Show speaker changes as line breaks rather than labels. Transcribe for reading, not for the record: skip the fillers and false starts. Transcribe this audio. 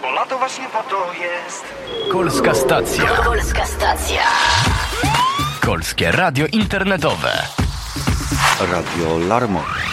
bo lato właśnie po to jest.
Kolska stacja.
Kolska stacja.
Kolskie radio internetowe.
Radio Larmo.